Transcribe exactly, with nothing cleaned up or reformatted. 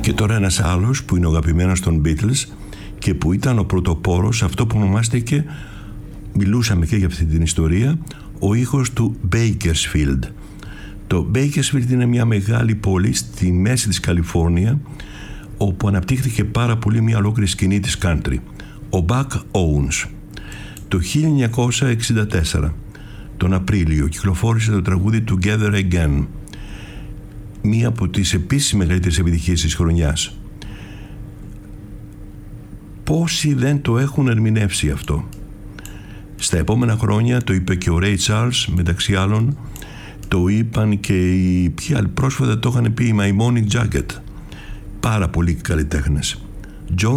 Και τώρα ένας άλλος που είναι ο αγαπημένος των Beatles και που ήταν ο πρωτοπόρος, αυτό που ονομάστηκε, μιλούσαμε και για αυτή την ιστορία, ο ήχος του Bakersfield. Το Bakersfield είναι μια μεγάλη πόλη στη μέση της Καλιφόρνια, όπου αναπτύχθηκε πάρα πολύ μια ολόκληρη σκηνή της country. Ο Buck Owens το χίλια εννιακόσια εξήντα τέσσερα τον Απρίλιο κυκλοφόρησε το τραγούδι Together Again, μία από τις επίσης μεγαλύτερες επιτυχίες της χρονιάς. Πόσοι δεν το έχουν ερμηνεύσει αυτό? Στα επόμενα χρόνια το είπε και ο Ray Charles, μεταξύ άλλων το είπαν και οι ποιοι άλλοι πρόσφατα το είχαν πει, η Maimonic Jacket. Πάρα πολλοί καλλιτέχνες. John